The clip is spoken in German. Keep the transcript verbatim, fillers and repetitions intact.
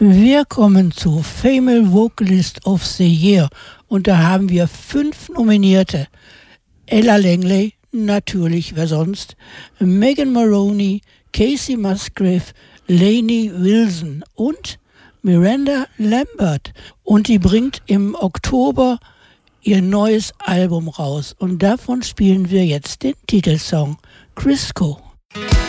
Wir kommen zu Female Vocalist of the Year und da haben wir fünf Nominierte. Ella Langley, natürlich, wer sonst, Megan Moroney, Casey Musgrave, Lainey Wilson und Miranda Lambert. Und die bringt im Oktober ihr neues Album raus und davon spielen wir jetzt den Titelsong Crisco.